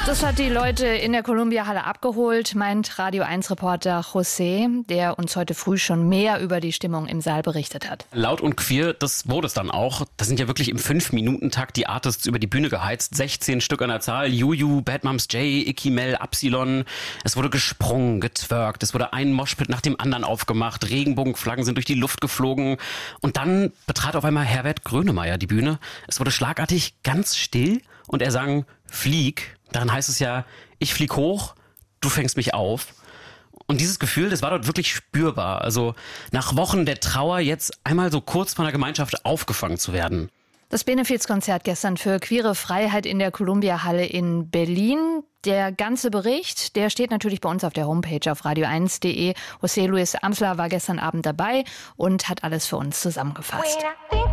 Das hat die Leute in der Columbia-Halle abgeholt, meint Radio-1-Reporter José, der uns heute früh schon mehr über die Stimmung im Saal berichtet hat. Laut und queer, das wurde es dann auch. Da sind ja wirklich im 5-Minuten-Takt die Artists über die Bühne geheizt. 16 Stück an der Zahl. Juju, Bad Moms J, Icky Mel, Absilon. Es wurde gesprungen, getwerkt. Es wurde ein Moshpit nach dem anderen aufgemacht. Regenbogenflaggen sind durch die Luft geflogen. Und dann betrat auf einmal Herbert Grönemeyer die Bühne. Es wurde schlagartig ganz still und er sang Flieg. Darin heißt es ja, ich flieg hoch, du fängst mich auf. Und dieses Gefühl, das war dort wirklich spürbar. Also nach Wochen der Trauer jetzt einmal so kurz von der Gemeinschaft aufgefangen zu werden. Das Benefizkonzert gestern für queere Freiheit in der Columbia-Halle in Berlin. Der ganze Bericht, der steht natürlich bei uns auf der Homepage auf radio1.de. José Luis Amsler war gestern Abend dabei und hat alles für uns zusammengefasst.